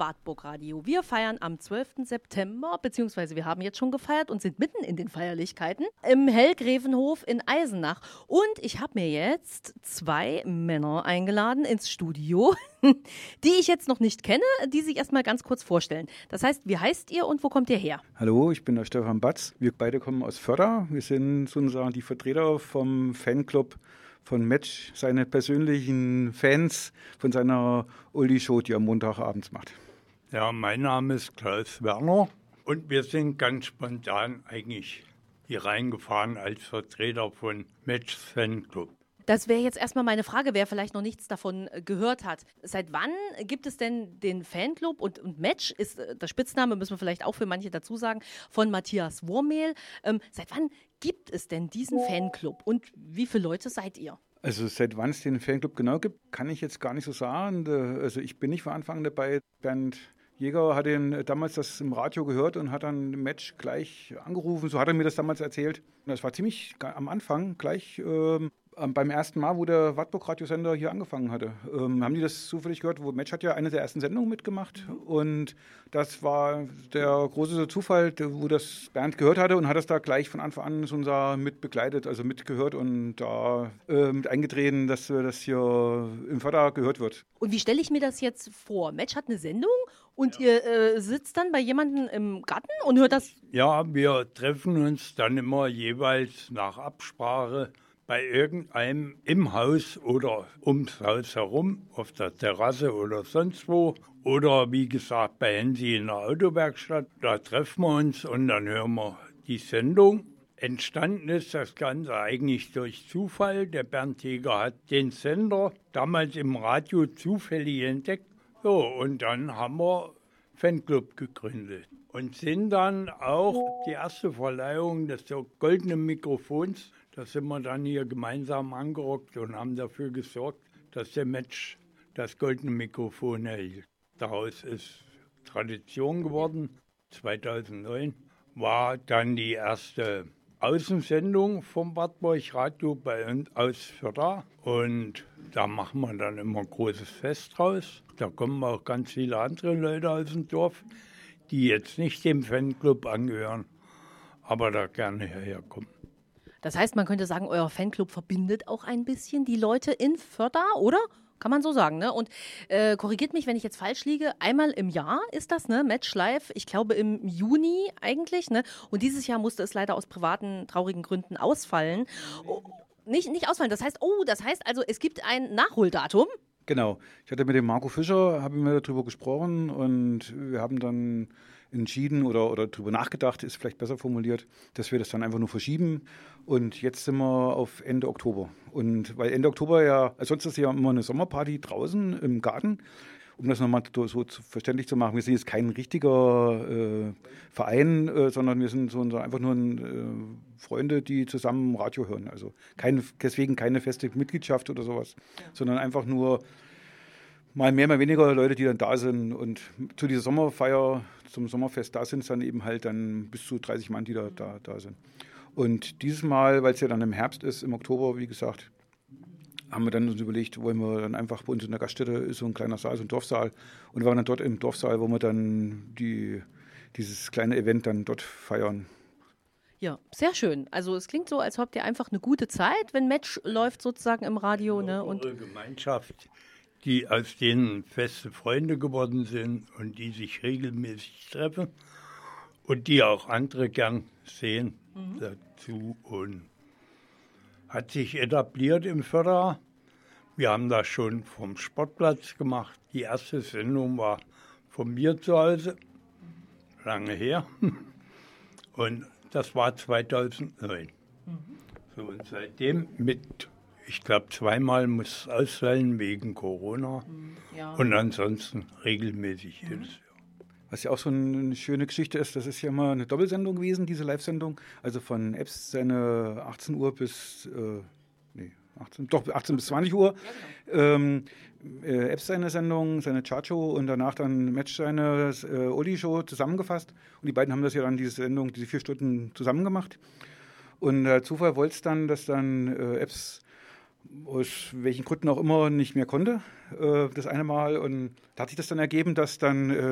Wartburg Radio. Wir feiern am 12. September, beziehungsweise wir haben jetzt schon gefeiert und sind mitten in den Feierlichkeiten im Hellgräfenhof in Eisenach. Und ich habe mir jetzt 2 Männer eingeladen ins Studio, die ich jetzt noch nicht kenne, die sich erstmal ganz kurz vorstellen. Das heißt, wie heißt ihr und wo kommt ihr her? Hallo, ich bin der Stefan Batz. Wir beide kommen aus Förda. Wir sind sozusagen die Vertreter vom Fanclub von Metsch, seine persönlichen Fans von seiner Oldie-Show, die er am Montagabends macht. Ja, mein Name ist Klaus Werner und wir sind ganz spontan eigentlich hier reingefahren als Vertreter von Metschs Fanclub. Das wäre jetzt erstmal meine Frage, wer vielleicht noch nichts davon gehört hat. Seit wann gibt es denn den Fanclub? Und Metsch ist der Spitzname, müssen wir vielleicht auch für manche dazu sagen, von Matthias Wurmehl. Seit wann gibt es denn diesen Fanclub und wie viele Leute seid ihr? Also seit wann es den Fanclub genau gibt, kann ich jetzt gar nicht so sagen. Also ich bin nicht von Anfang an dabei. Bernd Jäger hat damals das im Radio gehört und hat dann Metsch gleich angerufen. So hat er mir das damals erzählt. Das war ziemlich am Anfang gleich beim ersten Mal, wo der Wartburg-Radiosender hier angefangen hatte. Haben die das zufällig gehört? Metsch hat ja eine der ersten Sendungen mitgemacht und das war der große Zufall, wo das Bernd gehört hatte und hat das da gleich von Anfang an so mit begleitet, also mitgehört und da mit eingetreten, dass das hier im Förder gehört wird. Und wie stelle ich mir das jetzt vor? Metsch hat eine Sendung und ihr sitzt dann bei jemandem im Garten und hört das? Ja, wir treffen uns dann immer jeweils nach Absprache bei irgendeinem im Haus oder ums Haus herum, auf der Terrasse oder sonst wo. Oder wie gesagt bei Hensi in der Autowerkstatt. Da treffen wir uns und dann hören wir die Sendung. Entstanden ist das Ganze eigentlich durch Zufall. Der Bernd Jäger hat den Sender damals im Radio zufällig entdeckt. So, und dann haben wir Fanclub gegründet. Und sind dann auch die erste Verleihung des goldenen Mikrofons. Da sind wir dann hier gemeinsam angerockt und haben dafür gesorgt, dass der Metsch das goldene Mikrofon erhielt. Daraus ist Tradition geworden. 2009 war dann die erste Außensendung vom Wartburg Radio bei uns aus Förda. Und da machen wir dann immer ein großes Fest draus. Da kommen auch ganz viele andere Leute aus dem Dorf, die jetzt nicht dem Fanclub angehören, aber da gerne herkommen. Das heißt, man könnte sagen, euer Fanclub verbindet auch ein bisschen die Leute in Förda, oder? Kann man so sagen, ne? Und korrigiert mich, wenn ich jetzt falsch liege, einmal im Jahr ist das, ne? Metsch Live, ich glaube im Juni eigentlich, ne? Und dieses Jahr musste es leider aus privaten, traurigen Gründen ausfallen. Nicht ausfallen, das heißt also, es gibt ein Nachholdatum. Genau. Ich hatte mit dem Marco Fischer, haben wir darüber gesprochen und wir haben dann entschieden oder darüber nachgedacht, ist vielleicht besser formuliert, dass wir das dann einfach nur verschieben. Und jetzt sind wir auf Ende Oktober. Und weil Ende Oktober ja, sonst ist ja immer eine Sommerparty draußen im Garten. Um das nochmal so verständlich zu machen, wir sind jetzt kein richtiger Verein, sondern wir sind so einfach nur Freunde, die zusammen Radio hören. Also deswegen keine feste Mitgliedschaft oder sowas, sondern einfach nur mal mehr, mal weniger Leute, die dann da sind. Und zu dieser Sommerfeier, zum Sommerfest, da sind es dann eben halt dann bis zu 30 Mann, die da sind. Und dieses Mal, weil es ja dann im Herbst ist, im Oktober, wie gesagt, haben wir dann uns überlegt, wollen wir dann einfach bei uns in der Gaststätte, ist so ein kleiner Saal, so ein Dorfsaal. Und wir waren dann dort im Dorfsaal, wo wir dann dieses kleine Event dann dort feiern. Ja, sehr schön. Also es klingt so, als habt ihr einfach eine gute Zeit, wenn Metsch läuft sozusagen im Radio. Ne? Und eine Gemeinschaft, aus denen feste Freunde geworden sind und die sich regelmäßig treffen und die auch andere gern sehen dazu. Und hat sich etabliert im Förder. Wir haben das schon vom Sportplatz gemacht. Die erste Sendung war von mir zu Hause, lange her. Und das war 2009. So, und seitdem ich glaube, zweimal muss es ausfallen wegen Corona. Ja. Und ansonsten regelmäßig jedes Jahr. Was ja auch so eine schöne Geschichte ist, das ist ja immer eine Doppelsendung gewesen, diese Live-Sendung. Also von Epps seine 18 Uhr bis 18 bis 20 Uhr. Ja, genau. Epps seine Sendung, seine Chartshow und danach dann Metsch seine Oldie-Show zusammengefasst. Und die beiden haben das ja dann, diese 4 Stunden zusammen gemacht. Und der Zufall wollte es dann, dass dann Epps aus welchen Gründen auch immer nicht mehr konnte, das eine Mal. Und da hat sich das dann ergeben, dass dann